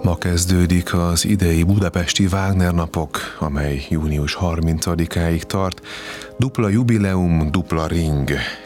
Ma kezdődik az idei budapesti Wagner napok, amely június 30-áig tart. Dupla jubileum, dupla ring.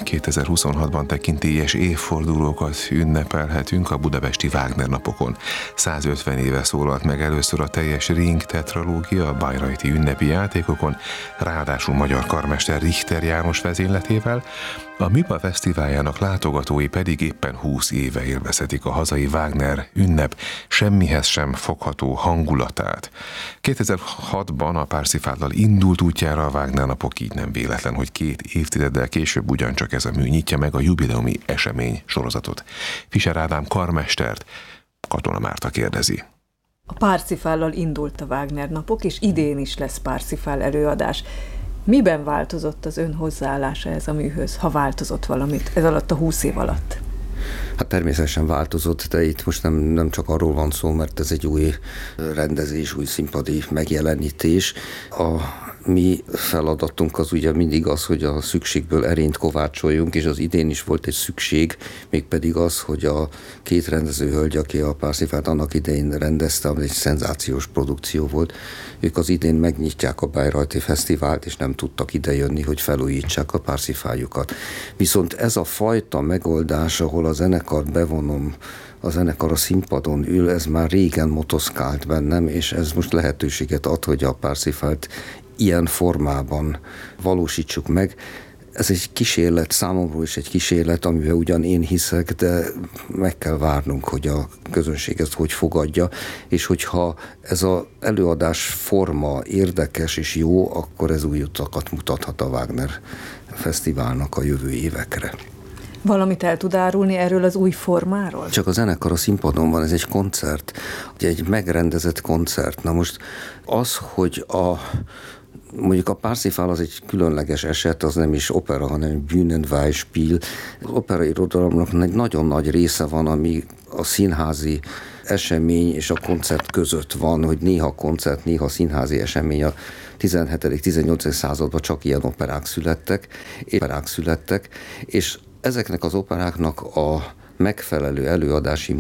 2026-ban tekintélyes évfordulókat ünnepelhetünk a budapesti Wagner napokon. 150 éve szólalt meg először a teljes ring tetralógia a bayreuthi ünnepi játékokon, ráadásul magyar karmester Richter János vezényletével. A MIPA fesztiváljának látogatói pedig éppen 20 éve élvezhetik a hazai Wagner ünnep semmihez sem fogható hangulatát. 2006-ban a Parsifállal indult útjára a Wagner napok, így nem véletlen, hogy 2 évtizeddel később ugyancsak ez a mű nyitja meg a jubileumi esemény sorozatot. Fischer Ádám karmestert Katona Márta kérdezi. A Parsifállal indult a Wagner napok, és idén is lesz Parsifál előadás. Miben változott az ön hozzáállása ez a műhöz, ha változott valamit ez alatt a 20 év alatt? Hát természetesen változott, de itt most nem csak arról van szó, mert ez egy új rendezés, új színpadi megjelenítés. A mi feladatunk az ugye mindig az, hogy a szükségből erényt kovácsoljunk, és az idén is volt egy szükség, mégpedig az, hogy a 2 rendezőhölgy, aki a Parsifált annak idején rendezte, ami egy szenzációs produkció volt, ők az idén megnyitják a Bayreuthi Fesztivált, és nem tudtak idejönni, hogy felújítsák a Parsifáljukat. Viszont ez a fajta megoldás, ahol a zenekart bevonom, a zenekar a színpadon ül, ez már régen motoszkált bennem, és ez most lehetőséget ad, hogy a Parsifált ilyen formában valósítsuk meg. Ez egy kísérlet, számomra is egy kísérlet, amiben ugyan én hiszek, de meg kell várnunk, hogy a közönség ezt hogy fogadja, és hogyha ez az előadás forma érdekes és jó, akkor ez új utakat mutathat a Wagner Fesztiválnak a jövő évekre. Valamit el tud árulni erről az új formáról? Csak a zenekar a színpadon van, ez egy koncert, egy megrendezett koncert. Na most az, hogy mondjuk a Parsifal az egy különleges eset, az nem is opera, hanem Bühnenbeispiel. Az operai irodalomnak egy nagyon nagy része van, ami a színházi esemény és a koncert között van, hogy néha koncert, néha színházi esemény. A 17.-18. században csak ilyen operák születtek, és ezeknek az operáknak a megfelelő előadási